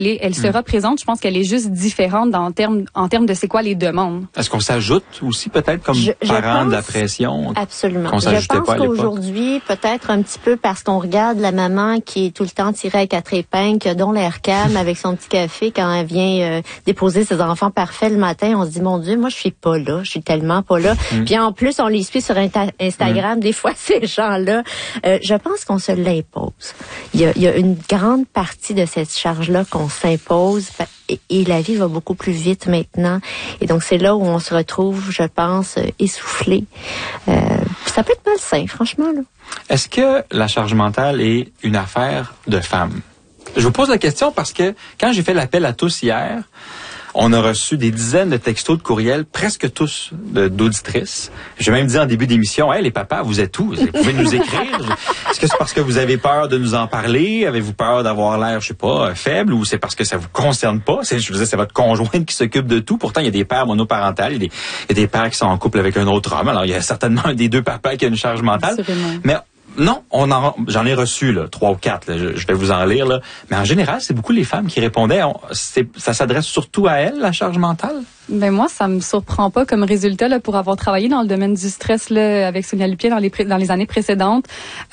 Elle sera présente. Je pense qu'elle est juste différente en termes de c'est quoi les demandes. Est-ce qu'on s'ajoute aussi peut-être comme parent de la pression? Absolument. Qu'on s'ajoutait je pense pas à l'époque? qu'aujourd'hui, peut-être un petit peu parce qu'on regarde la maman qui est tout le temps tirée à quatre épingles, qui a donc l'air calme avec son petit café quand elle vient déposer ses enfants parfaits le matin. On se dit, mon Dieu, moi je suis pas là. Je suis tellement pas là. Puis en plus, on les suit sur Instagram. Des fois, ces gens-là, je pense qu'on se l'impose. Il y a une grande partie de cette charge-là qu'on s'impose et la vie va beaucoup plus vite maintenant. Et donc, c'est là où on se retrouve, je pense, essoufflé. Ça peut être malsain, franchement, là. Est-ce que la charge mentale est une affaire de femmes? Je vous pose la question parce que quand j'ai fait l'appel à tous hier, on a reçu des dizaines de textos de courriels, presque tous d'auditrices. J'ai même dit en début d'émission, « Hey, les papas, vous êtes où? Vous pouvez nous écrire? Est-ce que c'est parce que vous avez peur de nous en parler? Avez-vous peur d'avoir l'air, je sais pas, faible? Ou c'est parce que ça vous concerne pas? Je vous disais, c'est votre conjointe qui s'occupe de tout. Pourtant, il y a des pères monoparentales, il y a des pères qui sont en couple avec un autre homme. Alors, il y a certainement un des deux papas qui a une charge mentale. Absolument. Mais non, j'en ai reçu 3 ou 4. Je vais vous en lire. Là. Mais en général, c'est beaucoup les femmes qui répondaient. Ça s'adresse surtout à elles, la charge mentale? Ben moi, ça me surprend pas comme résultat là, pour avoir travaillé dans le domaine du stress là, avec Sonia Lupier dans les années précédentes.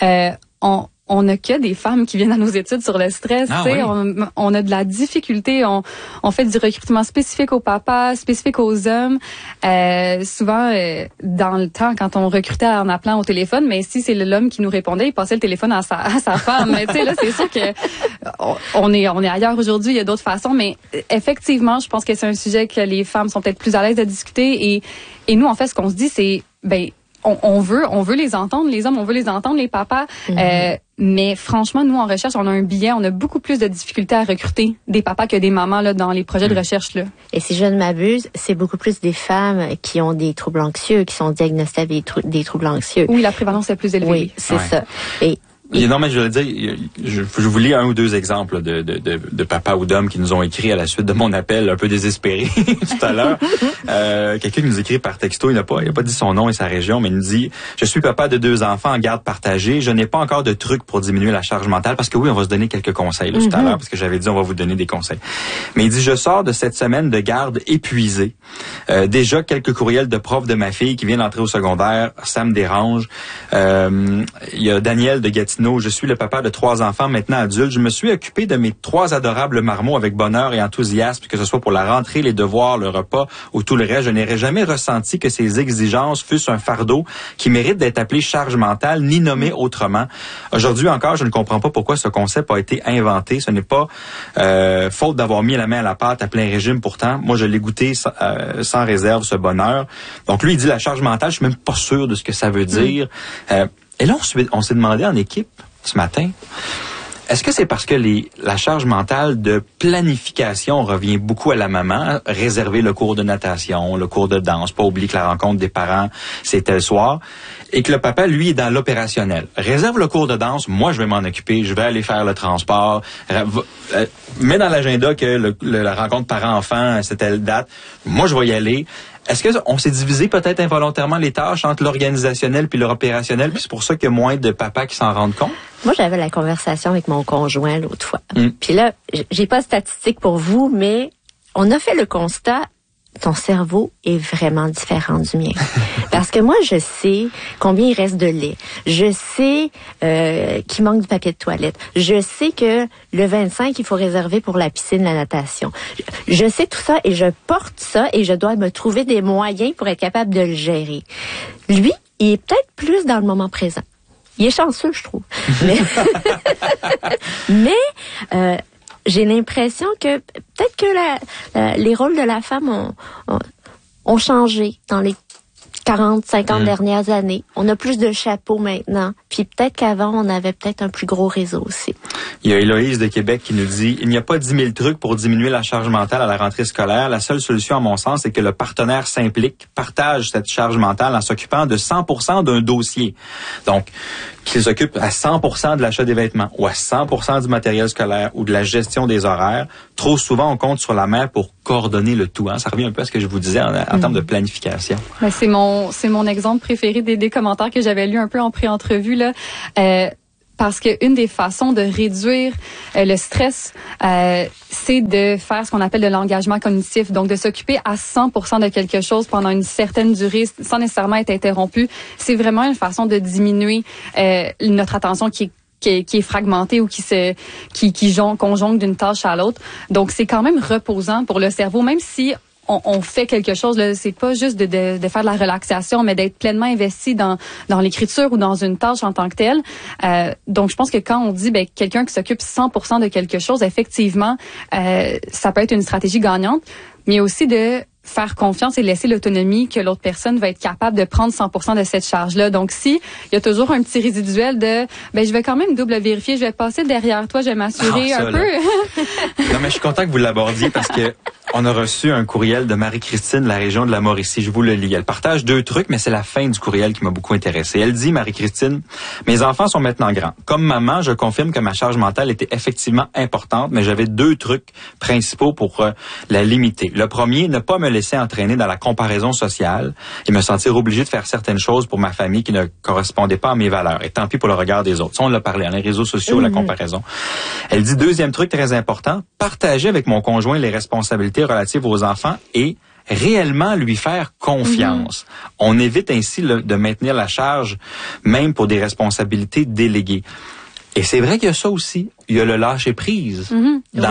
On n'a que des femmes qui viennent à nos études sur le stress. Oui. On a de la difficulté. On fait du recrutement spécifique aux papas, spécifique aux hommes. Souvent, dans le temps, quand on recrutait en appelant au téléphone, mais si c'est l'homme qui nous répondait, il passait le téléphone à sa femme. Tu sais, là, c'est sûr que on est ailleurs aujourd'hui. Il y a d'autres façons, mais effectivement, je pense que c'est un sujet que les femmes sont peut-être plus à l'aise de discuter. Et nous, en fait, ce qu'on se dit, c'est on veut les entendre, les hommes, on veut les entendre, les papas. Mais franchement, nous, en recherche, on a un biais, on a beaucoup plus de difficultés à recruter des papas que des mamans là, dans les projets de recherche. Là. Et si je ne m'abuse, c'est beaucoup plus des femmes qui ont des troubles anxieux, qui sont diagnostiquées avec des troubles anxieux. Oui, la prévalence est plus élevée. Oui, c'est ça. Non, mais je veux dire, je vous lis 1 ou 2 exemples de papas ou d'hommes qui nous ont écrit à la suite de mon appel un peu désespéré tout à l'heure. Quelqu'un qui nous écrit par texto, il n'a pas dit son nom et sa région, mais il nous dit « Je suis papa de 2 enfants en garde partagée. Je n'ai pas encore de trucs pour diminuer la charge mentale. » Parce que oui, on va se donner quelques conseils là, tout à l'heure, parce que j'avais dit on va vous donner des conseils. Mais il dit « Je sors de cette semaine de garde épuisé. Déjà quelques courriels de profs de ma fille qui vient d'entrer au secondaire. Ça me dérange. Il y a Daniel de Gatineau. Je suis le papa de 3 enfants maintenant adultes. Je me suis occupé de mes 3 adorables marmots avec bonheur et enthousiasme, que ce soit pour la rentrée, les devoirs, le repas ou tout le reste. Je n'aurais jamais ressenti que ces exigences fussent un fardeau qui mérite d'être appelé charge mentale, ni nommé autrement. Aujourd'hui encore, je ne comprends pas pourquoi ce concept a été inventé. Ce n'est pas faute d'avoir mis la main à la pâte à plein régime pourtant. Moi, je l'ai goûté sans réserve, ce bonheur. Donc lui, il dit la charge mentale, je suis même pas sûr de ce que ça veut dire. Et là, on s'est demandé en équipe ce matin, est-ce que c'est parce que la charge mentale de planification revient beaucoup à la maman, réserver le cours de natation, le cours de danse, pas oublier que la rencontre des parents, c'est tel soir, et que le papa, lui, est dans l'opérationnel. Réserve le cours de danse, moi, je vais m'en occuper, je vais aller faire le transport, mets dans l'agenda que la rencontre parents-enfants, c'est telle date, moi, je vais y aller. Est-ce qu'on s'est divisé peut-être involontairement les tâches entre l'organisationnel puis l'opérationnel, puis c'est pour ça qu'il y a moins de papas qui s'en rendent compte? Moi, j'avais la conversation avec mon conjoint l'autre fois. Puis là, j'ai pas de statistiques pour vous, mais on a fait le constat, ton cerveau est vraiment différent du mien. Parce que moi, je sais combien il reste de lait. Je sais qu'il manque du papier de toilette. Je sais que le 25, il faut réserver pour la piscine, la natation. Je sais tout ça et je porte ça et je dois me trouver des moyens pour être capable de le gérer. Lui, il est peut-être plus dans le moment présent. Il est chanceux, je trouve. Mais j'ai l'impression que peut-être que les rôles de la femme ont changé dans les 40, 50 dernières années. On a plus de chapeaux maintenant. Puis peut-être qu'avant, on avait peut-être un plus gros réseau aussi. Il y a Héloïse de Québec qui nous dit « Il n'y a pas 10 000 trucs pour diminuer la charge mentale à la rentrée scolaire. La seule solution, à mon sens, c'est que le partenaire s'implique, partage cette charge mentale en s'occupant de 100% d'un dossier. » Donc, qu'il s'occupe à 100% de l'achat des vêtements ou à 100% du matériel scolaire ou de la gestion des horaires. Trop souvent, on compte sur la mère pour coordonner le tout. Ça revient un peu à ce que je vous disais en termes de planification. Ben, c'est mon exemple préféré des commentaires que j'avais lus un peu en pré-entrevue. Là. parce que une des façons de réduire le stress, c'est de faire ce qu'on appelle de l'engagement cognitif, donc de s'occuper à 100% de quelque chose pendant une certaine durée, sans nécessairement être interrompu. C'est vraiment une façon de diminuer notre attention qui est fragmentée ou qu'on conjongle d'une tâche à l'autre. Donc c'est quand même reposant pour le cerveau, même si on fait quelque chose, là, c'est pas juste de faire de la relaxation, mais d'être pleinement investi dans l'écriture ou dans une tâche en tant que telle. Donc, je pense que quand on dit quelqu'un qui s'occupe 100% de quelque chose, effectivement, ça peut être une stratégie gagnante, mais aussi de faire confiance et laisser l'autonomie que l'autre personne va être capable de prendre 100% de cette charge-là. Donc, si il y a toujours un petit résiduel de, je vais quand même double vérifier, je vais passer derrière toi, je vais m'assurer un peu. Non, mais je suis content que vous l'abordiez parce que on a reçu un courriel de Marie-Christine de la région de la Mauricie. Je vous le lis. Elle partage 2 trucs, mais c'est la fin du courriel qui m'a beaucoup intéressé. Elle dit, Marie-Christine, mes enfants sont maintenant grands. Comme maman, je confirme que ma charge mentale était effectivement importante, mais j'avais 2 trucs principaux pour la limiter. Le premier, ne pas me laisser entraîner dans la comparaison sociale et me sentir obligé de faire certaines choses pour ma famille qui ne correspondaient pas à mes valeurs. Et tant pis pour le regard des autres. Ça, on l'a parlé, les réseaux sociaux, la comparaison. Elle dit, 2e truc très important, partager avec mon conjoint les responsabilités relatives aux enfants et réellement lui faire confiance. On évite ainsi de maintenir la charge, même pour des responsabilités déléguées. Et c'est vrai qu'il y a ça aussi. Il y a le lâcher-prise dans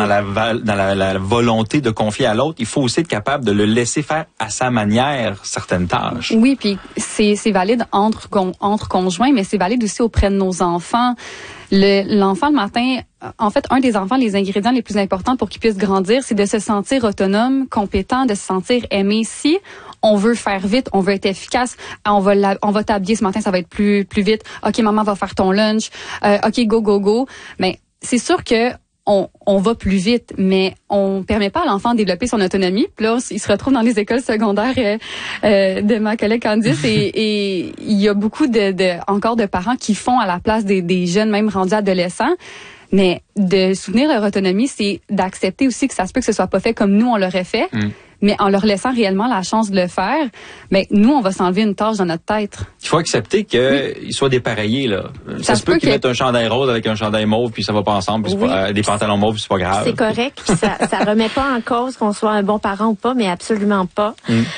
la volonté de confier à l'autre. Il faut aussi être capable de le laisser faire à sa manière certaines tâches. Oui, puis c'est valide entre conjoints, mais c'est valide aussi auprès de nos enfants. L'enfant le matin, en fait, un des enfants, les ingrédients les plus importants pour qu'il puisse grandir, c'est de se sentir autonome, compétent, de se sentir aimé. Si on veut faire vite, on veut être efficace, on va t'habiller ce matin, ça va être plus vite. OK, maman va faire ton lunch. OK, go. Mais c'est sûr que on va plus vite, mais on permet pas à l'enfant de développer son autonomie. Puis là, il se retrouve dans les écoles secondaires de ma collègue Candice et il y a beaucoup encore de parents qui font à la place des jeunes, même rendus adolescents. Mais de soutenir leur autonomie, c'est d'accepter aussi que ça se peut que ce soit pas fait comme nous on l'aurait fait. Mais en leur laissant réellement la chance de le faire, nous, on va s'enlever une tâche dans notre tête. Il faut accepter qu'ils soient dépareillés, là. Ça se peut qu'ils mettent un chandail rose avec un chandail mauve, puis ça va pas ensemble, puis des pantalons mauves, puis c'est pas grave. C'est correct, puis ça remet pas en cause qu'on soit un bon parent ou pas, mais absolument pas.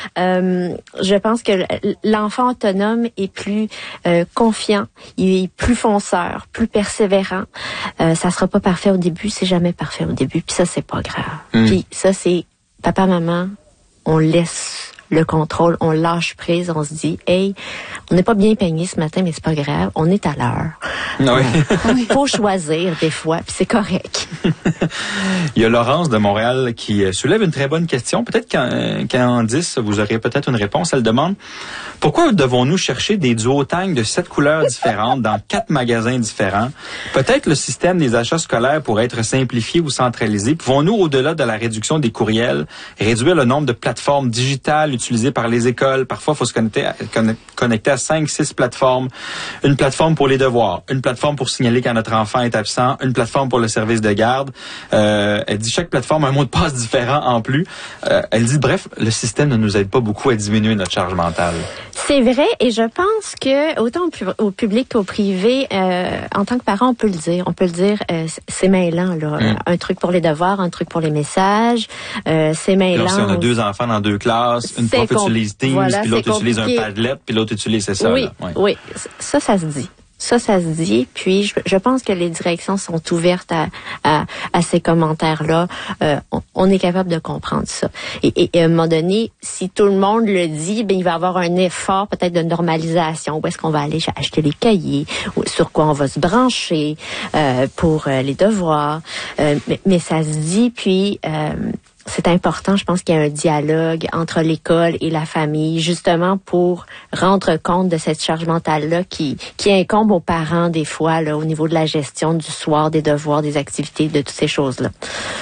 Je pense que l'enfant autonome est plus confiant, il est plus fonceur, plus persévérant. Ça sera pas parfait au début, c'est jamais parfait au début, puis ça, c'est pas grave. Puis ça, c'est papa, maman, on laisse le contrôle, on lâche prise, on se dit, hey, on n'est pas bien peigné ce matin, mais c'est pas grave, on est à l'heure. Oui. Faut choisir des fois, puis c'est correct. Il y a Laurence de Montréal qui soulève une très bonne question. Peut-être Candice, vous aurez peut-être une réponse. Elle demande, pourquoi devons-nous chercher des duotangs de 7 couleurs différentes dans 4 magasins différents? Peut-être le système des achats scolaires pourrait être simplifié ou centralisé. Pouvons-nous, au-delà de la réduction des courriels, réduire le nombre de plateformes digitales utilisées par les écoles? Parfois, il faut se connecter à 5-6 plateformes. Une plateforme pour les devoirs, une plateforme pour signaler quand notre enfant est absent, une plateforme pour le service de garde. Elle dit chaque plateforme a un mot de passe différent en plus. Elle dit, bref, le système ne nous aide pas beaucoup à diminuer notre charge mentale. C'est vrai, et je pense que autant au public qu'au privé, en tant que parent, on peut le dire. On peut le dire, c'est mêlant, là. Un truc pour les devoirs, un truc pour les messages, c'est mêlant. Là, si on a 2 enfants dans 2 classes, une prof utilise Teams, puis l'autre utilise un Padlet, puis l'autre utilise ça. Oui, là. Oui, ça se dit. Ça se dit. Puis, je pense que les directions sont ouvertes à ces commentaires-là. On est capable de comprendre ça. Et à un moment donné, si tout le monde le dit, il va y avoir un effort peut-être de normalisation. Où est-ce qu'on va aller acheter les cahiers? Sur quoi on va se brancher pour les devoirs? Mais ça se dit, puis... c'est important, je pense qu'il y a un dialogue entre l'école et la famille, justement pour rendre compte de cette charge mentale-là qui incombe aux parents des fois, là, au niveau de la gestion du soir, des devoirs, des activités, de toutes ces choses-là.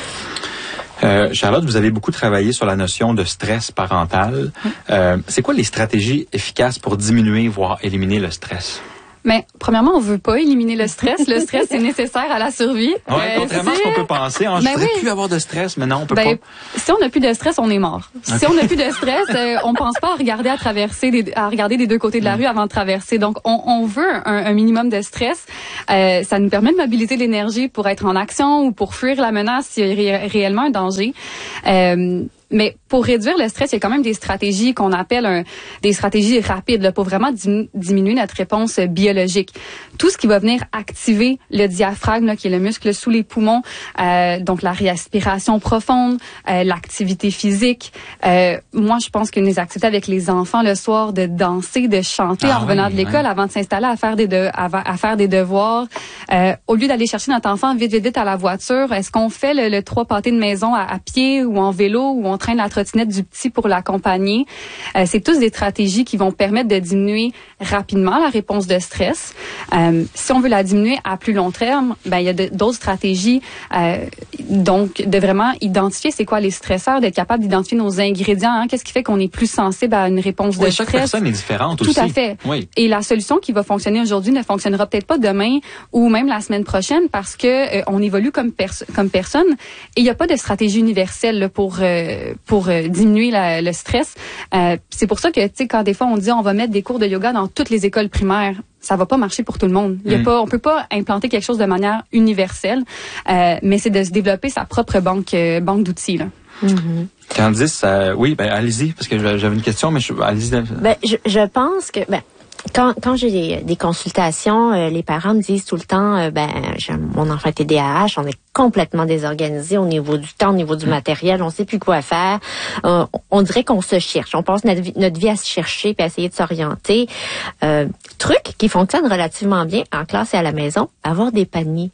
Charlotte, vous avez beaucoup travaillé sur la notion de stress parental. C'est quoi les stratégies efficaces pour diminuer, voire éliminer le stress? Mais premièrement, on veut pas éliminer le stress. Le stress est nécessaire à la survie. Contrairement à ce qu'on peut penser, je voudrais plus avoir de stress, mais non, on peut pas. Si on n'a plus de stress, on est mort. Okay. Si on n'a plus de stress, on pense pas à regarder à regarder des deux côtés de la rue avant de traverser. Donc, on veut un minimum de stress. Ça nous permet de mobiliser l'énergie pour être en action ou pour fuir la menace s'il y a réellement un danger. Mais pour réduire le stress, il y a quand même des stratégies qu'on appelle des stratégies rapides là, pour vraiment diminuer notre réponse biologique. Tout ce qui va venir activer le diaphragme, là, qui est le muscle sous les poumons, donc la respiration profonde, l'activité physique. Moi, je pense qu'une des activités avec les enfants le soir, de danser, de chanter en revenant de l'école avant de s'installer à faire des devoirs. Au lieu d'aller chercher notre enfant vite à la voiture, est-ce qu'on fait le 3 pâtés de maison à pied ou en vélo ou on traîne la trottinette du petit pour l'accompagner? C'est tous des stratégies qui vont permettre de diminuer rapidement la réponse de stress. Si on veut la diminuer à plus long terme, il y a d'autres stratégies. Donc, de vraiment identifier c'est quoi les stresseurs, d'être capable d'identifier nos ingrédients. Qu'est-ce qui fait qu'on est plus sensible à une réponse de stress? Chaque personne est différente aussi. Tout à fait. Oui. Et la solution qui va fonctionner aujourd'hui ne fonctionnera peut-être pas demain ou même la semaine prochaine parce que on évolue comme personne et il n'y a pas de stratégie universelle là, pour diminuer le stress. C'est pour ça que, tu sais, quand des fois on dit on va mettre des cours de yoga dans toutes les écoles primaires, ça va pas marcher pour tout le monde. On peut pas implanter quelque chose de manière universelle, mais c'est de se développer sa propre banque d'outils, là. Mm-hmm. Candice, oui, allez-y, parce que j'avais une question, mais allez-y. Je pense que, quand j'ai des consultations, les parents me disent tout le temps, mon enfant est TDAH, on est complètement désorganisé au niveau du temps, au niveau du matériel, on sait plus quoi faire. On dirait qu'on se cherche, on passe notre vie à se chercher puis à essayer de s'orienter. Truc qui fonctionne relativement bien en classe et à la maison, avoir des paniers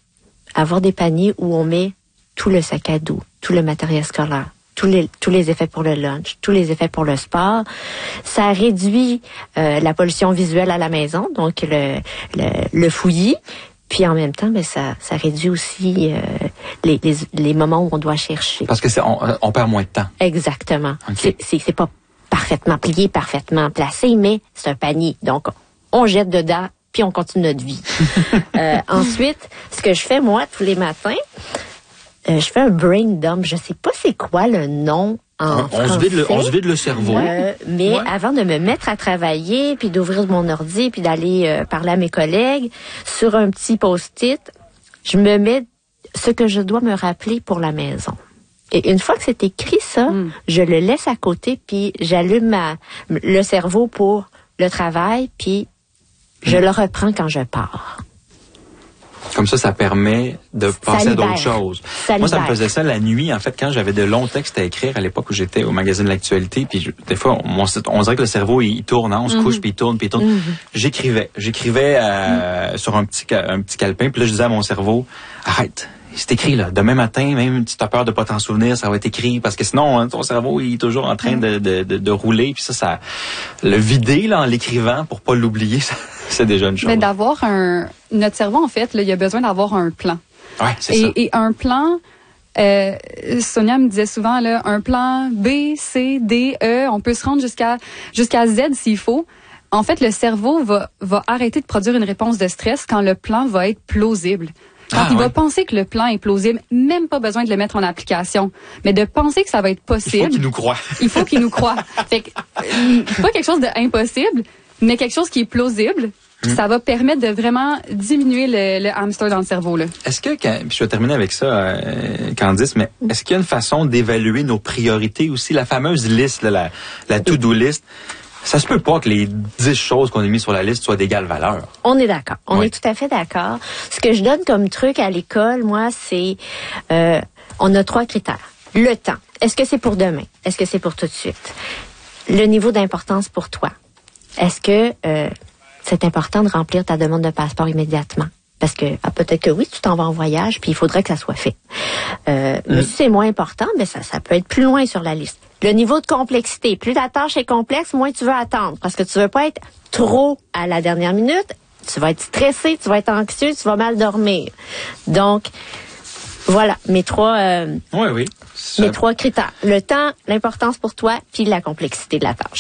où on met tout le sac à dos, tout le matériel scolaire, tous les effets pour le lunch, tous les effets pour le sport. Ça réduit la pollution visuelle à la maison, donc le fouillis. Puis en même temps, ça réduit aussi les moments où on doit chercher. Parce que on perd moins de temps. Exactement. Okay. C'est pas parfaitement plié, parfaitement placé, mais c'est un panier. Donc on jette dedans, puis on continue notre vie. Ensuite, ce que je fais moi tous les matins, je fais un brain dump. Je sais pas c'est quoi le nom en français. On se vide le cerveau. Mais avant de me mettre à travailler, puis d'ouvrir mon ordi, puis d'aller parler à mes collègues, sur un petit post-it, je me mets ce que je dois me rappeler pour la maison. Et une fois que c'est écrit ça, je le laisse à côté, puis j'allume le cerveau pour le travail, puis je le reprends quand je pars. Comme ça permet de passer à d'autres choses. Moi, ça me faisait ça la nuit, en fait, quand j'avais de longs textes à écrire à l'époque où j'étais au magazine L'Actualité, puis des fois, on dirait que le cerveau, il tourne, on se couche, puis il tourne. J'écrivais sur un petit calepin, puis là, je disais à mon cerveau, arrête. C'est écrit, là. Demain matin, même si tu as peur de pas t'en souvenir, ça va être écrit. Parce que sinon, ton cerveau, il est toujours en train de rouler. Puis ça, le vider, là, en l'écrivant pour pas l'oublier, c'est déjà une chose. Mais d'avoir notre cerveau, en fait, là, il a besoin d'avoir un plan. Ouais, c'est ça. Et un plan, Sonia me disait souvent, là, un plan B, C, D, E, on peut se rendre jusqu'à Z s'il faut. En fait, le cerveau va arrêter de produire une réponse de stress quand le plan va être plausible. Quand il va penser que le plan est plausible, même pas besoin de le mettre en application, mais de penser que ça va être possible. Il faut qu'il nous croie. Il faut qu'il nous croie. Fait que, pas quelque chose d'impossible, mais quelque chose qui est plausible. Ça va permettre de vraiment diminuer le hamster dans le cerveau, là. Est-ce que, puis je vais terminer avec ça, Candice, mais est-ce qu'il y a une façon d'évaluer nos priorités aussi, la fameuse liste, là, la to-do list? Ça se peut pas que les 10 choses qu'on a mises sur la liste soient d'égale valeur. On est d'accord. On est tout à fait d'accord. Ce que je donne comme truc à l'école, moi, c'est on a 3 critères. Le temps. Est-ce que c'est pour demain? Est-ce que c'est pour tout de suite? Le niveau d'importance pour toi. Est-ce que c'est important de remplir ta demande de passeport immédiatement? Parce que peut-être que oui, tu t'en vas en voyage, puis il faudrait que ça soit fait. Mais si c'est moins important, ça peut être plus loin sur la liste. Le niveau de complexité. Plus la tâche est complexe, moins tu veux attendre. Parce que tu veux pas être trop à la dernière minute. Tu vas être stressé, tu vas être anxieux, tu vas mal dormir. Donc, voilà, mes 3 mes 3 critères. Le temps, l'importance pour toi, puis la complexité de la tâche.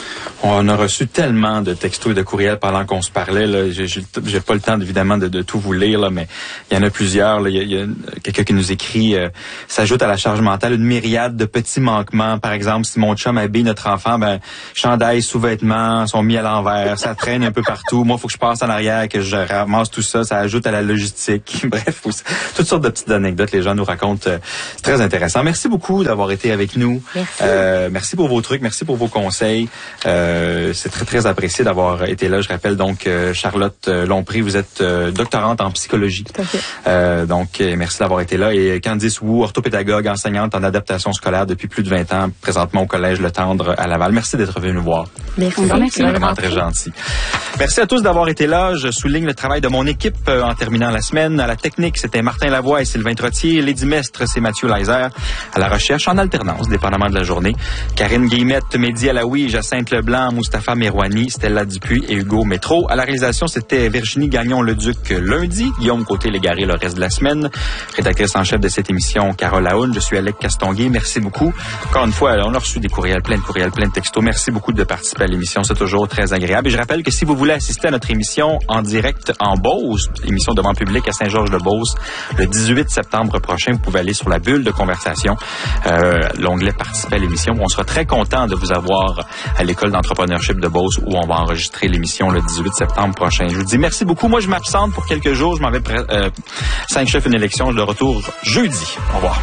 On a reçu tellement de textos et de courriels pendant qu'on se parlait. Là. J'ai pas le temps, évidemment, de tout vous lire, là, mais il y en a plusieurs. Là. Il y a quelqu'un qui nous écrit s'ajoute à la charge mentale une myriade de petits manquements. Par exemple, si mon chum habille notre enfant, chandail, sous-vêtements sont mis à l'envers, ça traîne un peu partout. Moi, il faut que je passe en arrière, que je ramasse tout ça. Ça ajoute à la logistique. Bref, toutes sortes de petites anecdotes. Les gens nous racontent. C'est très intéressant. Merci beaucoup d'avoir été avec nous. Merci. Merci pour vos trucs. Merci pour vos conseils. C'est très, très apprécié d'avoir été là. Je rappelle donc Charlotte Lompré, vous êtes doctorante en psychologie. Tout à fait. Donc, merci d'avoir été là. Et Candice Wu, orthopédagogue, enseignante en adaptation scolaire depuis plus de 20 ans, présentement au Collège Le Tendre à Laval. Merci d'être venu nous voir. Merci. C'est vraiment très gentil. Merci à tous d'avoir été là. Je souligne le travail de mon équipe en terminant la semaine. À la technique, c'était Martin Lavoie et Sylvain Trottier. Lady Mestre, c'est Mathieu Leiser. À la recherche, en alternance, dépendamment de la journée, Karine Guillemette, Mehdi Alaoui, Jacinthe Leblanc, Mustapha Merouani, Stella Dupuis et Hugo Métro. À la réalisation, c'était Virginie Gagnon-Leduc lundi. Guillaume Côté-Légaré le reste de la semaine. Rédactrice en chef de cette émission, Carole Laoune. Je suis Alec Castonguay. Merci beaucoup. Encore une fois, on a reçu des courriels, plein de textos. Merci beaucoup de participer à l'émission. C'est toujours très agréable. Et je rappelle que si vous voulez assister à notre émission en direct en Beauce, émission devant public à Saint-Georges-de-Beauce, le 18 septembre prochain, vous pouvez aller sur la bulle de conversation, l'onglet participer à l'émission. On sera très content de vous avoir à l'école d'entrepreneurship de Beauce où on va enregistrer l'émission le 18 septembre prochain. Je vous dis merci beaucoup. Moi, je m'absente pour quelques jours. Je m'en vais 5 chefs, une élection. Je le retour jeudi. Au revoir.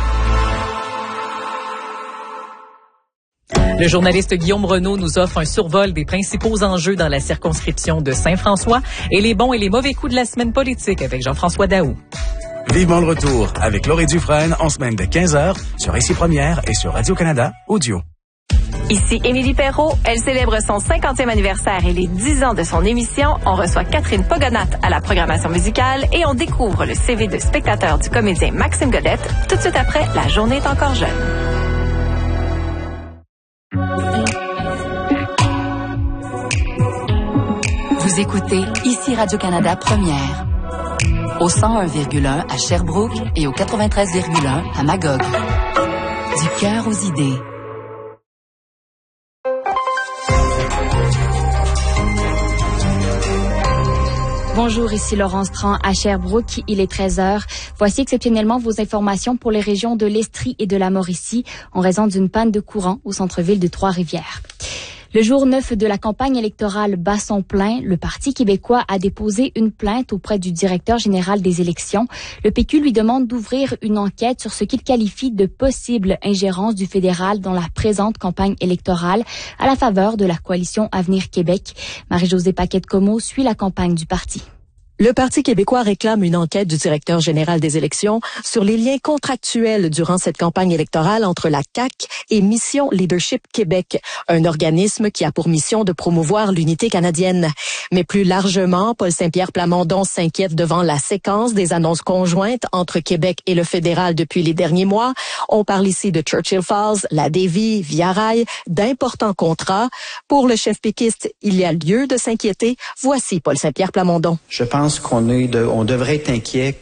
Le journaliste Guillaume Renaud nous offre un survol des principaux enjeux dans la circonscription de Saint-François et les bons et les mauvais coups de la semaine politique avec Jean-François Daoust. Vivement le retour avec Laurie Dufresne en semaine de 15h sur Ici Première et sur Radio-Canada Audio. Ici Émilie Perrault. Elle célèbre son 50e anniversaire et les 10 ans de son émission. On reçoit Catherine Pogonat à la programmation musicale et on découvre le CV de spectateur du comédien Maxime Godette tout de suite après La journée est encore jeune. Vous écoutez Ici Radio-Canada Première. Au 101,1 à Sherbrooke et au 93,1 à Magog. Du cœur aux idées. Bonjour, ici Laurence Tran à Sherbrooke. Il est 13h. Voici exceptionnellement vos informations pour les régions de l'Estrie et de la Mauricie en raison d'une panne de courant au centre-ville de Trois-Rivières. Le jour 9 de la campagne électorale bat son plein. Le Parti québécois a déposé une plainte auprès du directeur général des élections. Le PQ lui demande d'ouvrir une enquête sur ce qu'il qualifie de possible ingérence du fédéral dans la présente campagne électorale à la faveur de la coalition Avenir Québec. Marie-Josée Paquette-Comeau suit la campagne du parti. Le Parti québécois réclame une enquête du directeur général des élections sur les liens contractuels durant cette campagne électorale entre la CAQ et Mission Leadership Québec, un organisme qui a pour mission de promouvoir l'unité canadienne. Mais plus largement, Paul Saint-Pierre Plamondon s'inquiète devant la séquence des annonces conjointes entre Québec et le fédéral depuis les derniers mois. On parle ici de Churchill Falls, la Davie, Via Rail, d'importants contrats. Pour le chef péquiste, il y a lieu de s'inquiéter. Voici Paul Saint-Pierre Plamondon. Je pense qu'on devrait être inquiet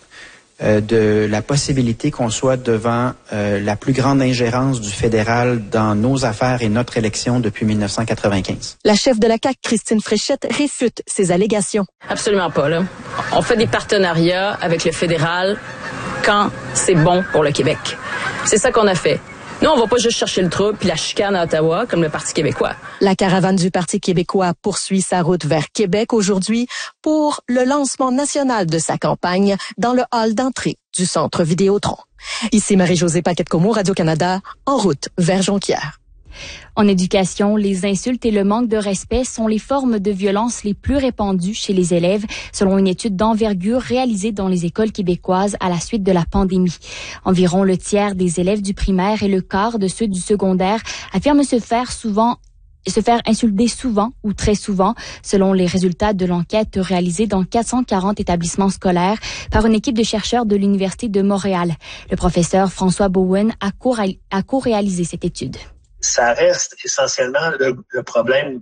de la possibilité qu'on soit devant la plus grande ingérence du fédéral dans nos affaires et notre élection depuis 1995. La chef de la CAQ, Christine Fréchette, réfute ces allégations. Absolument pas, là. On fait des partenariats avec le fédéral quand c'est bon pour le Québec. C'est ça qu'on a fait. Nous, on va pas juste chercher le trouble puis la chicane à Ottawa comme le Parti québécois. La caravane du Parti québécois poursuit sa route vers Québec aujourd'hui pour le lancement national de sa campagne dans le hall d'entrée du Centre Vidéotron. Ici Marie-Josée Paquette-Comeau, Radio-Canada, en route vers Jonquière. En éducation, les insultes et le manque de respect sont les formes de violence les plus répandues chez les élèves, selon une étude d'envergure réalisée dans les écoles québécoises à la suite de la pandémie. Environ le tiers des élèves du primaire et le quart de ceux du secondaire affirment se faire insulter souvent ou très souvent, selon les résultats de l'enquête réalisée dans 440 établissements scolaires par une équipe de chercheurs de l'Université de Montréal. Le professeur François Bowen a co-réalisé cette étude. Ça reste essentiellement le problème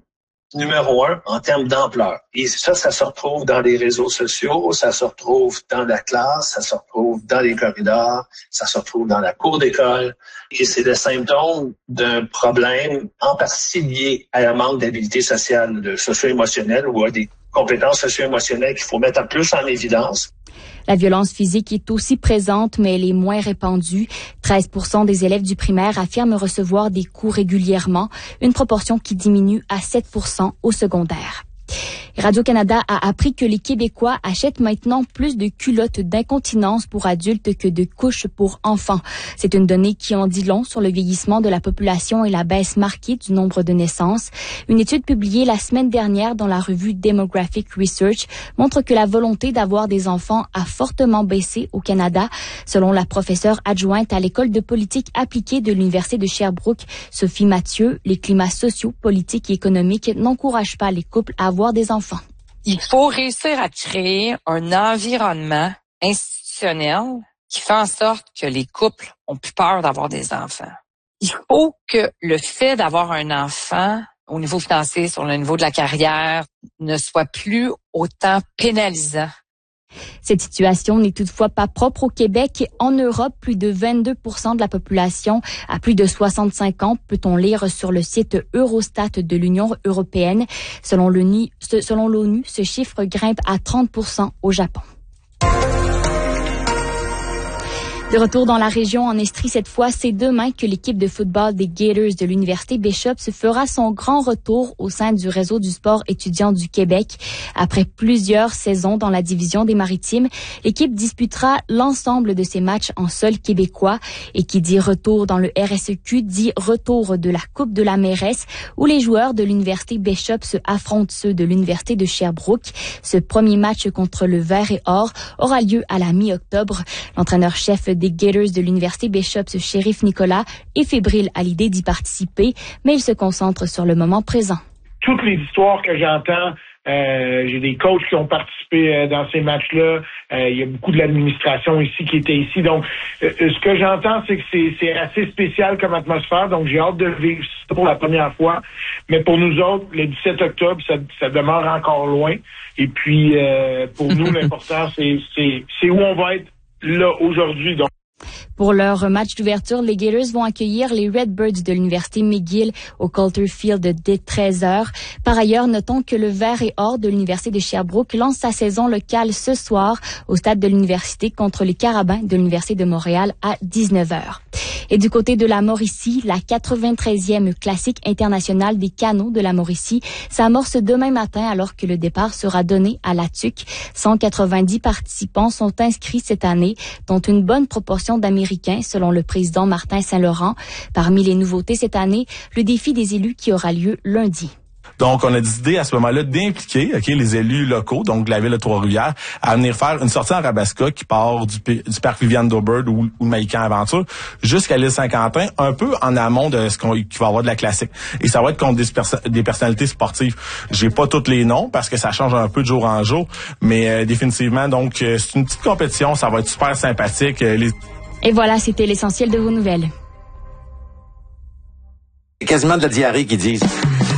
numéro 1 en termes d'ampleur. Et ça se retrouve dans les réseaux sociaux, ça se retrouve dans la classe, ça se retrouve dans les corridors, ça se retrouve dans la cour d'école. Et c'est le symptôme d'un problème en partie lié à un manque d'habilité sociale, socio-émotionnelle ou à des compétences socio-émotionnelles qu'il faut mettre plus en évidence. La violence physique est aussi présente, mais elle est moins répandue. 13% des élèves du primaire affirment recevoir des coups régulièrement, une proportion qui diminue à 7% au secondaire. Radio-Canada a appris que les Québécois achètent maintenant plus de culottes d'incontinence pour adultes que de couches pour enfants. C'est une donnée qui en dit long sur le vieillissement de la population et la baisse marquée du nombre de naissances. Une étude publiée la semaine dernière dans la revue Demographic Research montre que la volonté d'avoir des enfants a fortement baissé au Canada. Selon la professeure adjointe à l'école de politique appliquée de l'Université de Sherbrooke, Sophie Mathieu, les climats sociaux, politiques et économiques n'encouragent pas les couples à avoir des enfants. Il faut réussir à créer un environnement institutionnel qui fait en sorte que les couples ont plus peur d'avoir des enfants. Il faut que le fait d'avoir un enfant au niveau financier, sur le niveau de la carrière, ne soit plus autant pénalisant. Cette situation n'est toutefois pas propre au Québec. En Europe, plus de 22% de la population a plus de 65 ans, peut-on lire sur le site Eurostat de l'Union européenne. Selon l'ONU, ce chiffre grimpe à 30% au Japon. De retour dans la région en Estrie cette fois, c'est demain que l'équipe de football des Gators de l'Université Bishop fera son grand retour au sein du réseau du sport étudiant du Québec. Après plusieurs saisons dans la division des Maritimes, l'équipe disputera l'ensemble de ses matchs en sol québécois. Et qui dit retour dans le RSEQ dit retour de la Coupe de la Mairesse où les joueurs de l'Université Bishop affrontent ceux de l'Université de Sherbrooke. Ce premier match contre le Vert et Or aura lieu à la mi-octobre. L'entraîneur-chef des Gators de l'Université Bishop, Shérif Nicolas, est fébrile à l'idée d'y participer, mais il se concentre sur le moment présent. Toutes les histoires que j'entends, j'ai des coachs qui ont participé dans ces matchs-là. Il y a beaucoup de l'administration ici qui était ici. Donc, ce que j'entends, c'est que c'est assez spécial comme atmosphère. Donc, j'ai hâte de vivre ça pour la première fois. Mais pour nous autres, le 17 octobre, ça demeure encore loin. Et puis, pour nous, l'important, c'est où on va être là aujourd'hui. Donc. Pour leur match d'ouverture, les Gators vont accueillir les Redbirds de l'Université McGill au Coulter Field dès 13h. Par ailleurs, notons que le Vert et Or de l'Université de Sherbrooke lance sa saison locale ce soir au stade de l'Université contre les Carabins de l'Université de Montréal à 19h. Et du côté de la Mauricie, la 93e classique internationale des canots de la Mauricie s'amorce demain matin alors que le départ sera donné à la TUC. 190 participants sont inscrits cette année, dont une bonne proportion d'Américains, selon le président Martin Saint-Laurent. Parmi les nouveautés cette année, le défi des élus qui aura lieu lundi. Donc, on a décidé à ce moment-là d'impliquer les élus locaux, donc de la ville de Trois-Rivières, à venir faire une sortie en Rabasca qui part du parc Viviane d'Aubert ou Mahican Aventure jusqu'à l'île Saint-Quentin, un peu en amont de ce qu'il va y avoir de la classique. Et ça va être contre des personnalités sportives. J'ai pas tous les noms parce que ça change un peu de jour en jour, mais définitivement, donc, c'est une petite compétition, ça va être super sympathique. Et voilà, c'était l'essentiel de vos nouvelles. C'est quasiment de la diarrhée qu'ils disent.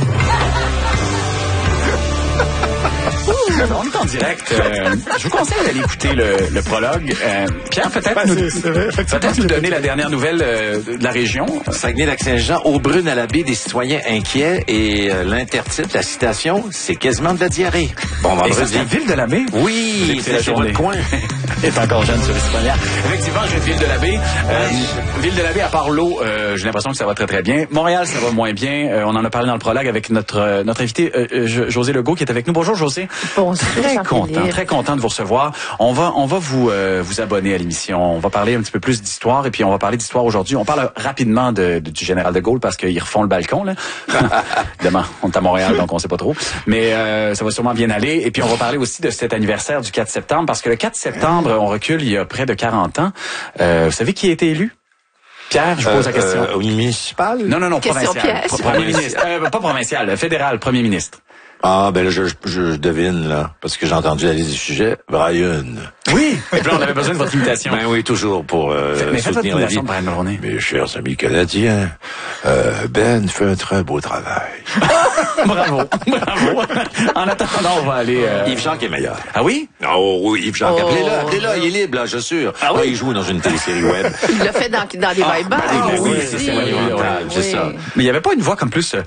On est en direct. Je vous conseille d'aller écouter le prologue. Pierre, peut-être nous donner la dernière nouvelle de la région. Saguenay-Lac-Saint-Jean, Aubrune à la baie, des citoyens inquiets. Et l'intertitre, la citation, c'est quasiment de la diarrhée. Bon vendredi. La ville de la baie? Oui, c'est sur votre coin. est encore jeune sur les citoyens. Effectivement, je vais de Ville de la baie. Ville de la baie, à part l'eau, j'ai l'impression que ça va très, très bien. Montréal, ça va moins bien. On en a parlé dans le prologue avec notre invité, José Legault, qui est avec nous. Bonjour, José. Bonjour. Très content de vous recevoir. On va vous abonner à l'émission. On va parler un petit peu plus d'histoire et puis on va parler d'histoire aujourd'hui. On parle rapidement du général de Gaulle parce qu'ils refont le balcon, là. Évidemment, on est à Montréal, donc on sait pas trop. Mais ça va sûrement bien aller. Et puis on va parler aussi de cet anniversaire du 4 septembre parce que le 4 septembre, on recule il y a près de 40 ans. Vous savez qui a été élu? Pierre, je pose la question. Municipal? Non, provincial. Premier ministre. Pas provincial, fédéral, premier ministre. Ah, ben là, je devine, là, parce que j'ai entendu la liste du sujet. Brian. Oui! Et puis là, on avait besoin de votre imitation. Ben oui, toujours pour soutenir la vie. Brian Mulroney. Mes chers amis canadiens, Ben fait un très beau travail. Bravo. En attendant, on va aller... Yves Jacques est meilleur. Ah oui? Oh oui, Yves Jacques. Appelez-le, il est libre, là, je suis sûr. Ah oui? Il joue dans une télésérie web. Il l'a fait dans des Bye-Bye. Oui, c'est monumental, c'est ça. Mais il n'y avait pas une voix comme plus...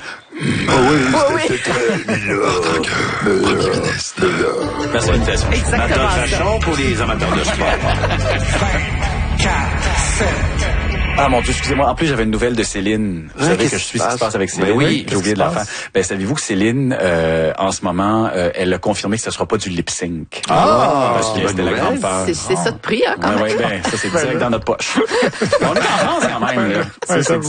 Premier ministre. Merci à l'invitation. Exactement Vachon pour les amateurs de sport. 4, 7... Ah mon Dieu, excusez-moi. En plus, j'avais une nouvelle de Céline. Vous savez que je suis ce qui se passe avec Céline. Ben oui, j'ai oublié de la faire. Ben, savez-vous que Céline, en ce moment, elle a confirmé que ce sera pas du lip-sync. Parce que c'était la grande peur. C'est ça de prix, hein, quand même. Ouais, ben, ça, c'est direct dans notre poche. On est en France, quand même, là.